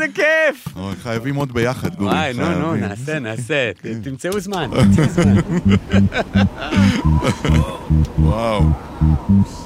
איזה כיף. חייבים עוד ביחד, גורי. וואי, נו, נעשה. תמצאו זמן. וואו.